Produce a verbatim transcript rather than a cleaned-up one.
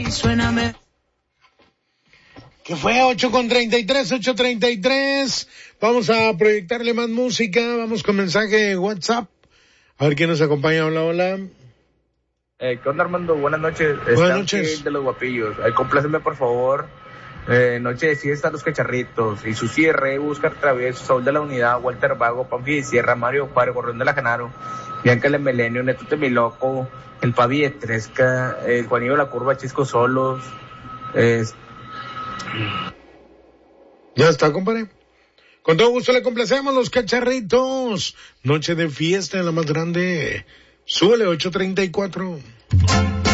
y suéname. ¿Qué fue? ocho con treinta y tres, ocho treinta y tres. Vamos a proyectarle más música. Vamos con mensaje de WhatsApp. A ver quién nos acompaña. Hola, hola. Eh, ¿Qué onda, Armando? Buenas noches. Buenas noches. De los guapillos. Eh, compláceme, por favor. Eh, noche de fiesta, Los Cacharritos. Y su cierre, Buscar Travieso, Saúl de la Unidad, Walter Vago, Pampi de Sierra, Mario Juárez, Gorrión de la Genaro, Bianca Lemelenio, Neto Temiloco, el Pavi de Tresca, el Juanillo de la Curva, Chisco Solos. Eh, Ya está, compadre. Con todo gusto le complacemos, Los Cacharritos. Noche de fiesta en la más grande. Súbele, ocho treinta y cuatro.